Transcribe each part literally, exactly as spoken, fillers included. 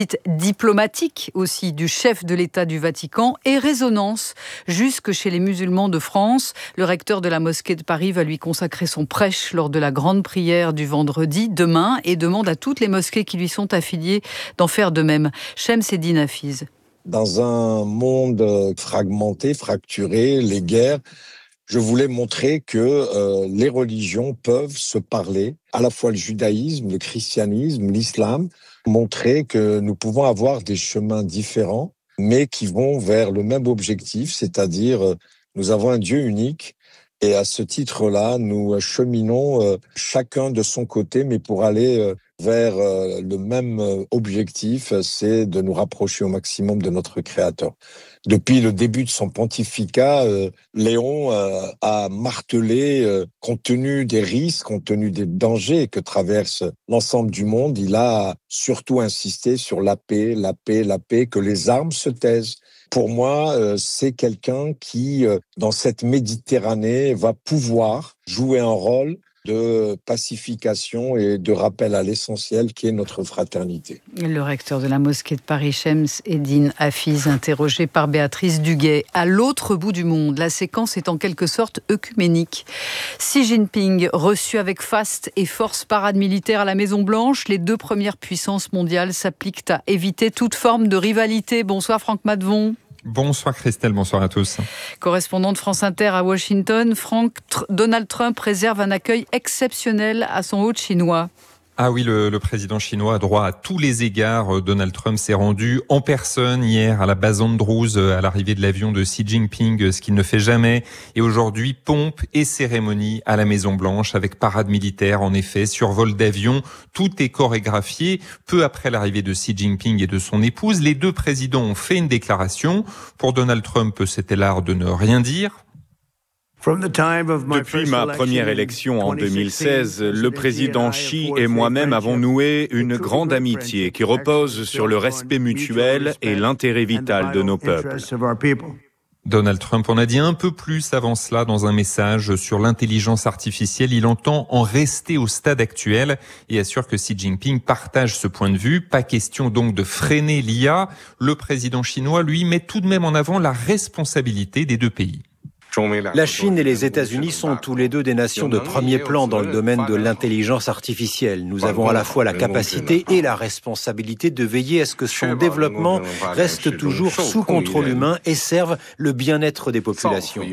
diplomatique aussi du chef de l'État du Vatican et résonance jusque chez les musulmans de France. Le recteur de la mosquée de Paris va lui consacrer son prêche lors de la grande prière du vendredi demain et demande à toutes les mosquées qui lui sont affiliées d'en faire de même. Shemseddine Hafiz. Dans un monde fragmenté, fracturé, les guerres, je voulais montrer que euh, les religions peuvent se parler, à la fois le judaïsme, le christianisme, l'islam, montrer que nous pouvons avoir des chemins différents, mais qui vont vers le même objectif, c'est-à-dire euh, nous avons un Dieu unique, et à ce titre-là, nous cheminons euh, chacun de son côté, mais pour aller euh, vers euh, le même objectif, c'est de nous rapprocher au maximum de notre Créateur. Depuis le début de son pontificat, euh, Léon euh, a martelé, euh, compte tenu des risques, compte tenu des dangers que traverse l'ensemble du monde, il a surtout insisté sur la paix, la paix, la paix, que les armes se taisent. Pour moi, euh, c'est quelqu'un qui, euh, dans cette Méditerranée, va pouvoir jouer un rôle de pacification et de rappel à l'essentiel qui est notre fraternité. Le recteur de la mosquée de Paris, Shemseddine Hafiz, interrogé par Béatrice Duguay. À l'autre bout du monde, la séquence est en quelque sorte œcuménique. Xi Jinping, reçu avec faste et force parade militaire à la Maison-Blanche, les deux premières puissances mondiales s'appliquent à éviter toute forme de rivalité. Bonsoir Franck Madvon. Bonsoir Christelle, bonsoir à tous. Correspondant de France Inter à Washington, Franck, Donald Trump réserve un accueil exceptionnel à son hôte chinois. Ah oui, le, le président chinois a droit à tous les égards. Donald Trump s'est rendu en personne hier à la base Andrews à l'arrivée de l'avion de Xi Jinping, ce qu'il ne fait jamais. Et aujourd'hui, pompe et cérémonie à la Maison-Blanche avec parade militaire, en effet, survol d'avion. Tout est chorégraphié. Peu après l'arrivée de Xi Jinping et de son épouse, les deux présidents ont fait une déclaration. Pour Donald Trump, c'était l'art de ne rien dire. Depuis ma première élection en deux mille seize, le président Xi et moi-même avons noué une grande amitié qui repose sur le respect mutuel et l'intérêt vital de nos peuples. Donald Trump en a dit un peu plus avant cela dans un message sur l'intelligence artificielle. Il entend en rester au stade actuel et assure que Xi Jinping partage ce point de vue. Pas question donc de freiner l'I A. Le président chinois, lui, met tout de même en avant la responsabilité des deux pays. La Chine et les États-Unis sont tous les deux des nations de premier plan dans le domaine de l'intelligence artificielle. Nous avons à la fois la capacité et la responsabilité de veiller à ce que son développement reste toujours sous contrôle humain et serve le bien-être des populations.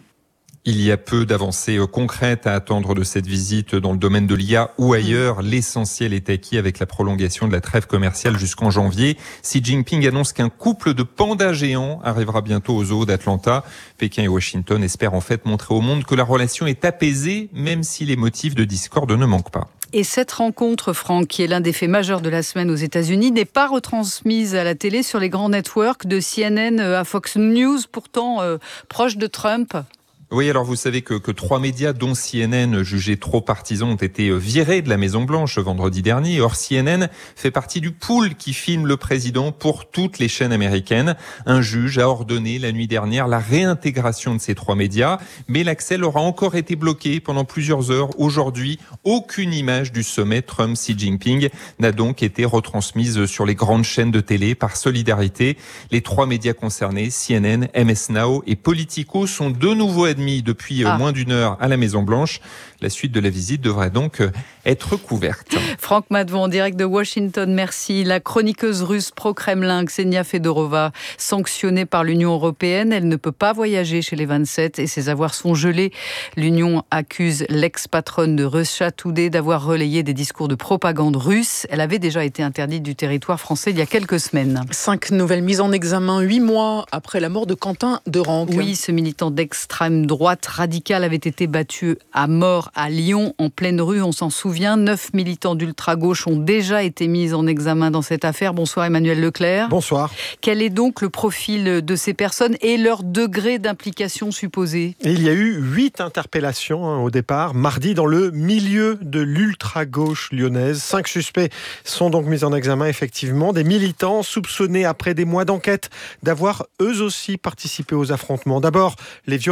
Il y a peu d'avancées concrètes à attendre de cette visite dans le domaine de l'I A ou ailleurs. L'essentiel est acquis avec la prolongation de la trêve commerciale jusqu'en janvier. Xi Jinping annonce qu'un couple de pandas géants arrivera bientôt aux zoos d'Atlanta. Pékin et Washington espèrent en fait montrer au monde que la relation est apaisée, même si les motifs de discorde ne manquent pas. Et cette rencontre, Franck, qui est l'un des faits majeurs de la semaine aux États-Unis, n'est pas retransmise à la télé sur les grands networks de C N N à Fox News, pourtant euh, proche de Trump. Oui, alors vous savez que, que trois médias, dont C N N, jugés trop partisans, ont été virés de la Maison-Blanche vendredi dernier. Or, C N N fait partie du pool qui filme le président pour toutes les chaînes américaines. Un juge a ordonné la nuit dernière la réintégration de ces trois médias, mais l'accès leur a encore été bloqué pendant plusieurs heures. Aujourd'hui, aucune image du sommet Trump-Xi Jinping n'a donc été retransmise sur les grandes chaînes de télé par solidarité. Les trois médias concernés, C N N, M S Now et Politico, sont de nouveau admis depuis ah. moins d'une heure à la Maison-Blanche. La suite de la visite devrait donc être couverte. Franck Madvon, en direct de Washington, merci. La chroniqueuse russe pro-Kremlin, Ksenia Fedorova, sanctionnée par l'Union européenne. Elle ne peut pas voyager chez les vingt-sept et ses avoirs sont gelés. L'Union accuse l'ex-patronne de Russia Today d'avoir relayé des discours de propagande russe. Elle avait déjà été interdite du territoire français il y a quelques semaines. Cinq nouvelles mises en examen, huit mois après la mort de Quentin Derenque. Oui, ce militant d'extrême droite radicale avait été battu à mort à Lyon, en pleine rue, on s'en souvient. Neuf militants d'ultra-gauche ont déjà été mis en examen dans cette affaire. Bonsoir Emmanuel Leclerc. Bonsoir. Quel est donc le profil de ces personnes et leur degré d'implication supposé ? Et il y a eu huit interpellations hein, au départ, mardi dans le milieu de l'ultra-gauche lyonnaise. Cinq suspects sont donc mis en examen, effectivement. Des militants soupçonnés, après des mois d'enquête, d'avoir eux aussi participé aux affrontements. D'abord, les violences qui ont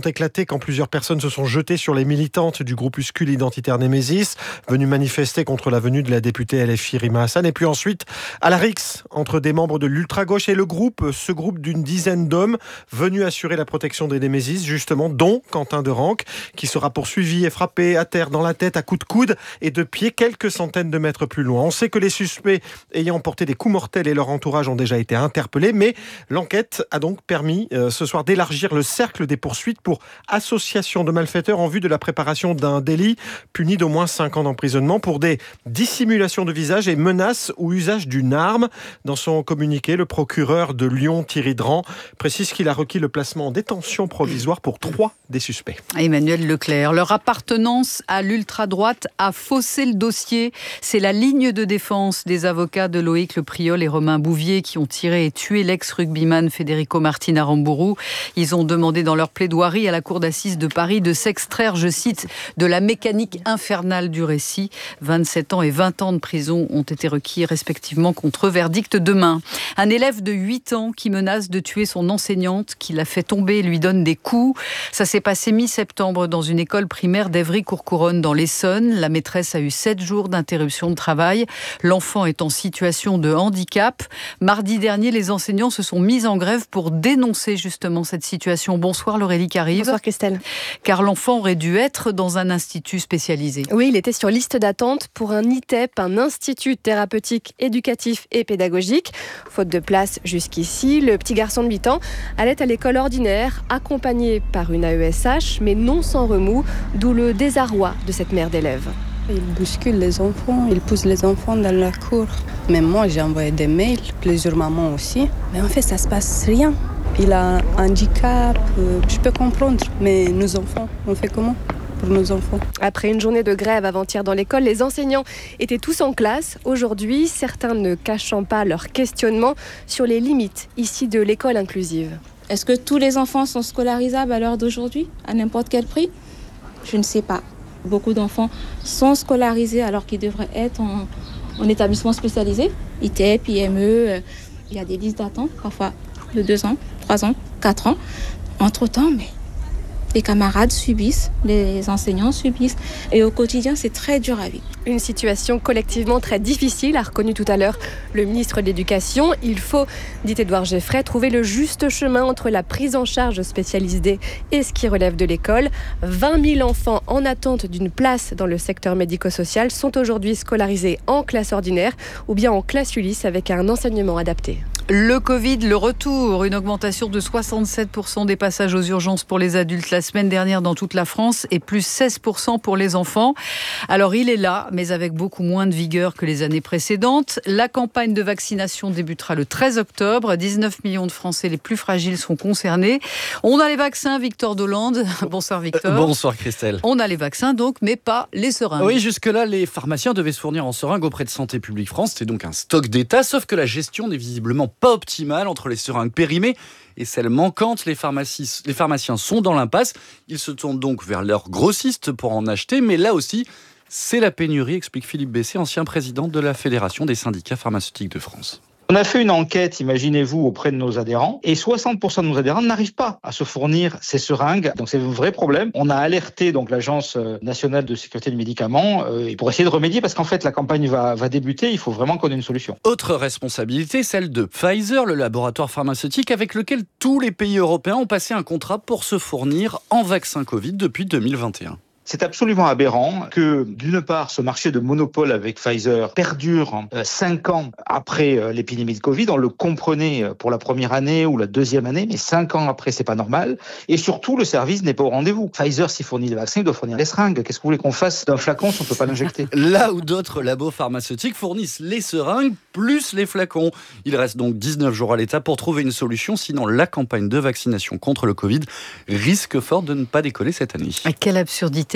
éclaté quand plusieurs personnes se sont jetées sur les militantes du groupuscule identitaire Némésis, venues manifester contre la venue de la députée L F I Rima Hassan. Et puis ensuite, à la rixe entre des membres de l'ultra-gauche et le groupe, ce groupe d'une dizaine d'hommes venus assurer la protection des Némésis, justement, dont Quentin Derenque, qui sera poursuivi et frappé à terre, dans la tête, à coups de coude et de pied quelques centaines de mètres plus loin. On sait que les suspects ayant porté des coups mortels et leur entourage ont déjà été interpellés, mais l'enquête a donc permis euh, ce soir d'élargir le cercle des poursuites pour association de malfaiteurs en vue de la préparation d'un délit puni d'au moins cinq ans d'emprisonnement pour des dissimulations de visage et menaces ou usage d'une arme. Dans son communiqué, le procureur de Lyon, Thierry Dran, précise qu'il a requis le placement en détention provisoire pour trois des suspects. Emmanuel Leclerc, leur appartenance à l'ultra-droite a faussé le dossier. C'est la ligne de défense des avocats de Loïc Le Priol et Romain Bouvier qui ont tiré et tué l'ex-rugbyman Federico Martin Aramburu. Ils ont demandé dans leur plaidoirie à la cour d'assises de Paris de s'extraire, je cite, de la mécanique infernale du récit. vingt-sept ans et vingt ans de prison ont été requis respectivement contre eux. Verdict demain. Un élève de huit ans qui menace de tuer son enseignante, qui l'a fait tomber et lui donne des coups. Ça s'est passé mi-septembre dans une école primaire d'Evry-Courcouronnes dans l'Essonne. La maîtresse a eu sept jours d'interruption de travail. L'enfant est en situation de handicap. Mardi dernier, les enseignants se sont mis en grève pour dénoncer justement cette situation. Bonsoir Laurélie Carive. Bonsoir Christelle. Car l'enfant aurait dû être dans un institut spécialisé. Oui, il était sur liste d'attente pour un I T E P, un institut thérapeutique, éducatif et pédagogique. Faute de place jusqu'ici, le petit garçon de huit ans allait à l'école ordinaire, accompagné par une A E S H, mais non sans remous, d'où le désarroi de cette mère d'élèves. Il bouscule les enfants, il pousse les enfants dans la cour. Même moi, j'ai envoyé des mails, plusieurs mamans aussi. Mais en fait, ça se passe rien. Il a un handicap, euh, je peux comprendre. Mais nos enfants, on fait comment pour nos enfants? Après une journée de grève avant-hier dans l'école, les enseignants étaient tous en classe. Aujourd'hui, certains ne cachant pas leur questionnement sur les limites ici de l'école inclusive. Est-ce que tous les enfants sont scolarisables à l'heure d'aujourd'hui, à n'importe quel prix? Je ne sais pas. Beaucoup d'enfants sont scolarisés alors qu'ils devraient être en, en établissement spécialisé. I T E P, I M E, il y a des listes d'attente, parfois de deux ans, trois ans, quatre ans. Entre-temps, mais les camarades subissent, les enseignants subissent. Et au quotidien, c'est très dur à vivre. Une situation collectivement très difficile, a reconnu tout à l'heure le ministre de l'Éducation. Il faut, dit Édouard Geffray, trouver le juste chemin entre la prise en charge spécialisée et ce qui relève de l'école. vingt mille enfants en attente d'une place dans le secteur médico-social sont aujourd'hui scolarisés en classe ordinaire ou bien en classe Ulysse avec un enseignement adapté. Le Covid, le retour, une augmentation de soixante-sept pour cent des passages aux urgences pour les adultes la semaine dernière dans toute la France et plus seize pour cent pour les enfants. Alors il est là, mais avec beaucoup moins de vigueur que les années précédentes. La campagne de vaccination débutera le treize octobre. dix-neuf millions de Français les plus fragiles sont concernés. On a les vaccins, Victor Dolande. Bonsoir Victor. Euh, bonsoir Christelle. On a les vaccins donc, mais pas les seringues. Oui, jusque-là, les pharmaciens devaient se fournir en seringues auprès de Santé publique France. C'était donc un stock d'État, sauf que la gestion n'est visiblement pas optimale entre les seringues périmées et celles manquantes. Les, pharmacies, les pharmaciens sont dans l'impasse. Ils se tournent donc vers leurs grossistes pour en acheter. Mais là aussi, c'est la pénurie, explique Philippe Bessé, ancien président de la Fédération des syndicats pharmaceutiques de France. On a fait une enquête, imaginez-vous, auprès de nos adhérents, et soixante pour cent de nos adhérents n'arrivent pas à se fournir ces seringues. Donc c'est un vrai problème. On a alerté donc l'Agence nationale de sécurité du médicament euh, pour essayer de remédier, parce qu'en fait la campagne va, va débuter, il faut vraiment qu'on ait une solution. Autre responsabilité, celle de Pfizer, le laboratoire pharmaceutique avec lequel tous les pays européens ont passé un contrat pour se fournir en vaccin Covid depuis deux mille vingt et un. C'est absolument aberrant que, d'une part, ce marché de monopole avec Pfizer perdure euh, cinq ans après euh, l'épidémie de Covid. On le comprenait pour la première année ou la deuxième année, mais cinq ans après, c'est pas normal. Et surtout, le service n'est pas au rendez-vous. Pfizer, s'il fournit des vaccins, il doit fournir les seringues. Qu'est-ce que vous voulez qu'on fasse d'un flacon si on ne peut pas l'injecter? Là où d'autres labos pharmaceutiques fournissent les seringues plus les flacons. Il reste donc dix-neuf jours à l'État pour trouver une solution, sinon la campagne de vaccination contre le Covid risque fort de ne pas décoller cette année. Quelle absurdité!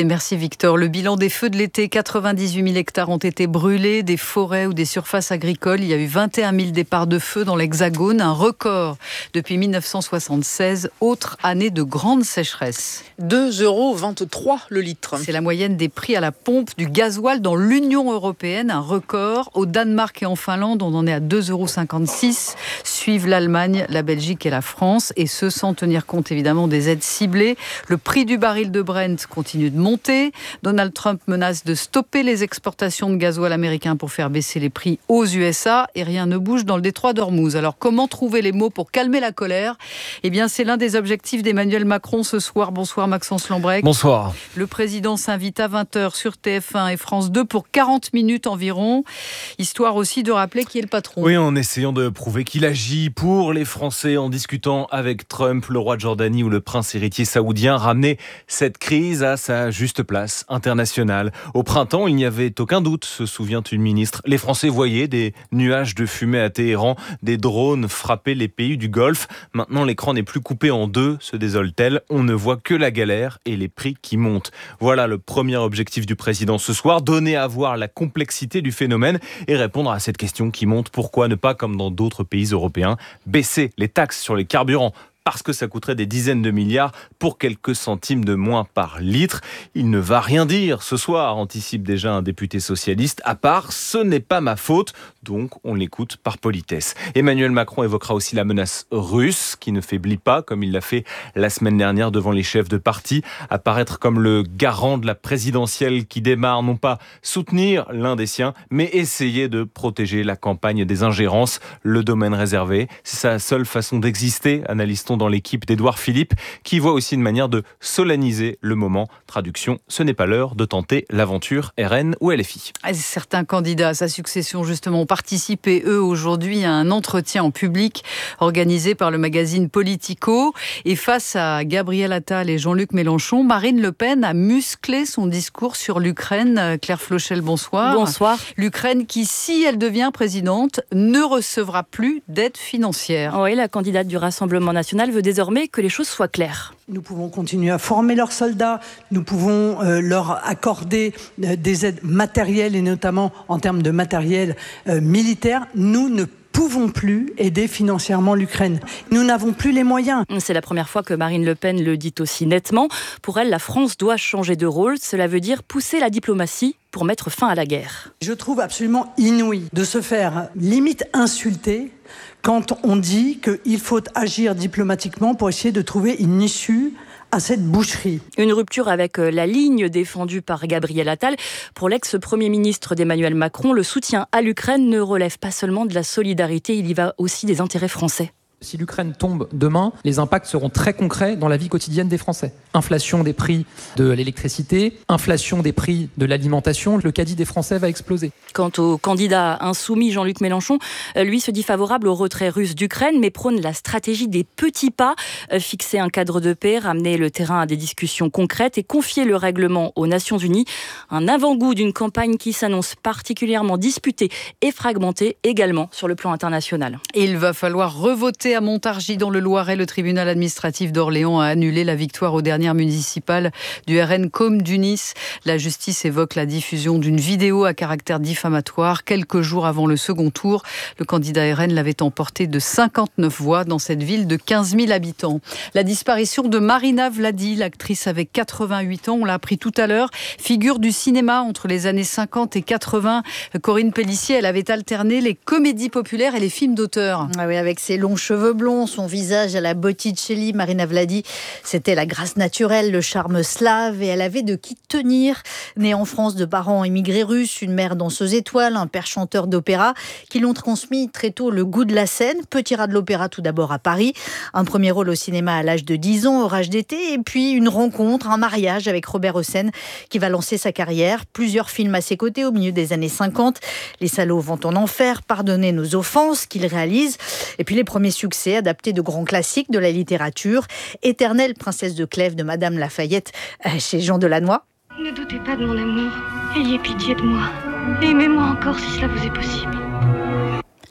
invités. Merci Victor. Le bilan des feux de l'été, quatre-vingt-dix-huit mille hectares ont été brûlés, des forêts ou des surfaces agricoles. Il y a eu vingt et un mille départs de feu dans l'Hexagone, un record depuis mille neuf cent soixante-seize, autre année de grande sécheresse. deux euros vingt-trois le litre. C'est la moyenne des prix à la pompe du gasoil dans l'Union européenne, un record. Au Danemark et en Finlande, on en est à deux euros cinquante-six. Suivent l'Allemagne, la Belgique et la France, et ce sans tenir compte évidemment des aides ciblées. Le prix du baril de Brent continue de monter. Donald Trump menace de stopper les exportations de gasoil américain pour faire baisser les prix aux U S A, et rien ne bouge dans le détroit d'Ormuz. Alors comment trouver les mots pour calmer la colère ? Eh bien c'est l'un des objectifs d'Emmanuel Macron ce soir. Bonsoir Maxence Lambrec. Bonsoir. Le président s'invite à vingt heures sur T F un et France deux pour quarante minutes environ, histoire aussi de rappeler qui est le patron. Oui, en essayant de prouver qu'il agit pour les Français en discutant avec Trump, le roi de Jordanie ou le prince héritier saoudien, ramener cette crise à sa juste place internationale. Au printemps, il n'y avait aucun doute, se souvient une ministre. Les Français voyaient des nuages de fumée à Téhéran, des drones frapper les pays du Golfe. Maintenant, l'écran n'est plus coupé en deux, se désole-t-elle. On ne voit que la galère et les prix qui montent. Voilà le premier objectif du président ce soir, donner à voir la complexité du phénomène et répondre à cette question qui monte. Pourquoi ne pas, comme dans d'autres pays européens, baisser les taxes sur les carburants ? Parce que ça coûterait des dizaines de milliards pour quelques centimes de moins par litre. Il ne va rien dire ce soir, anticipe déjà un député socialiste, à part « ce n'est pas ma faute », donc on l'écoute par politesse. Emmanuel Macron évoquera aussi la menace russe, qui ne faiblit pas, comme il l'a fait la semaine dernière devant les chefs de parti, apparaître comme le garant de la présidentielle qui démarre, non pas soutenir l'un des siens, mais essayer de protéger la campagne des ingérences, le domaine réservé. C'est sa seule façon d'exister, analyse-t-on dans l'équipe d'Édouard Philippe, qui voit aussi une manière de solenniser le moment. Traduction, ce n'est pas l'heure de tenter l'aventure R N ou L F I. Certains candidats à sa succession, justement, ont participé, eux, aujourd'hui, à un entretien en public organisé par le magazine Politico. Et face à Gabriel Attal et Jean-Luc Mélenchon, Marine Le Pen a musclé son discours sur l'Ukraine. Claire Flochel, bonsoir. Bonsoir. L'Ukraine qui, si elle devient présidente, ne recevra plus d'aide financière. Oui, la candidate du Rassemblement national veut désormais que les choses soient claires. Nous pouvons continuer à former leurs soldats, nous pouvons euh, leur accorder euh, des aides matérielles et notamment en termes de matériel euh, militaire. Nous ne pouvons plus aider financièrement l'Ukraine. Nous n'avons plus les moyens. C'est la première fois que Marine Le Pen le dit aussi nettement. Pour elle, la France doit changer de rôle. Cela veut dire pousser la diplomatie pour mettre fin à la guerre. Je trouve absolument inouï de se faire limite insulter quand on dit qu'il faut agir diplomatiquement pour essayer de trouver une issue à cette boucherie. Une rupture avec la ligne défendue par Gabriel Attal. Pour l'ex-premier ministre d'Emmanuel Macron, le soutien à l'Ukraine ne relève pas seulement de la solidarité, il y va aussi des intérêts français. Si l'Ukraine tombe demain, les impacts seront très concrets dans la vie quotidienne des Français. Inflation des prix de l'électricité, inflation des prix de l'alimentation, le caddie des Français va exploser. Quant au candidat insoumis Jean-Luc Mélenchon, lui se dit favorable au retrait russe d'Ukraine, mais prône la stratégie des petits pas, fixer un cadre de paix, ramener le terrain à des discussions concrètes et confier le règlement aux Nations Unies. Un avant-goût d'une campagne qui s'annonce particulièrement disputée et fragmentée également sur le plan international. Il va falloir revoter à Montargis, dans le Loiret. Le tribunal administratif d'Orléans a annulé la victoire aux dernières municipales du R N Com du Nice. La justice évoque la diffusion d'une vidéo à caractère diffamatoire. Quelques jours avant le second tour, le candidat R N l'avait emporté de cinquante-neuf voix dans cette ville de quinze mille habitants. La disparition de Marina Vladi, l'actrice avait quatre-vingt-huit ans, on l'a appris tout à l'heure, figure du cinéma entre les années cinquante et quatre-vingts. Corinne Pellissier, elle avait alterné les comédies populaires et les films d'auteur. Ah oui, avec ses longs cheveux blond, son visage à la Botticelli, Marina Vladi, c'était la grâce naturelle, le charme slave et elle avait de qui tenir. Née en France de parents immigrés russes, une mère danseuse étoile, un père chanteur d'opéra qui l'ont transmis très tôt le goût de la scène. Petit rat de l'opéra tout d'abord à Paris, un premier rôle au cinéma à l'âge de dix ans, Orage d'été, et puis une rencontre, un mariage avec Robert Hossein qui va lancer sa carrière. Plusieurs films à ses côtés au milieu des années cinquante. Les salauds vont en enfer, pardonner nos offenses qu'il réalise. Et puis les premiers succès adapté de grands classiques de la littérature. Éternelle princesse de Clèves de Madame Lafayette chez Jean Delannoy. Ne doutez pas de mon amour. Ayez pitié de moi. Aimez-moi encore si cela vous est possible.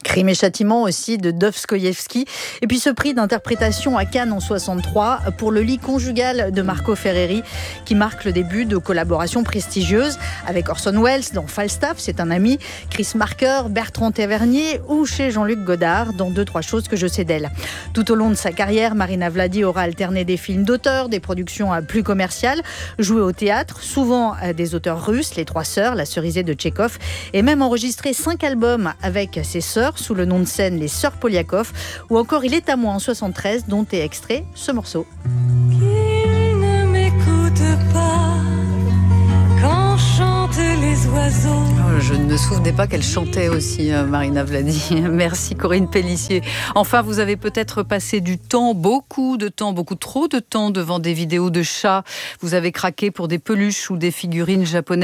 Crime et châtiment aussi de Dostoïevski. Et puis ce prix d'interprétation à Cannes en soixante-trois pour Le lit conjugal de Marco Ferreri, qui marque le début de collaborations prestigieuses avec Orson Welles dans Falstaff, c'est un ami, Chris Marker, Bertrand Tavernier ou chez Jean-Luc Godard dans Deux, trois choses que je sais d'elle. Tout au long de sa carrière, Marina Vladi aura alterné des films d'auteur, des productions plus commerciales, joué au théâtre, souvent des auteurs russes, Les Trois Sœurs, La Cerisée de Tchekhov, et même enregistré cinq albums avec ses sœurs sous le nom de scène Les Sœurs Poliakov, ou encore Il est à moi en soixante-treize, dont est extrait ce morceau. Qu'il ne m'écoute pas quand chantent les oiseaux. Oh, je ne me souvenais pas qu'elle chantait aussi, Marina Vladi. Merci Corinne Pellissier. Enfin, vous avez peut-être passé du temps, beaucoup de temps, beaucoup trop de temps devant des vidéos de chats. Vous avez craqué pour des peluches ou des figurines japonaises.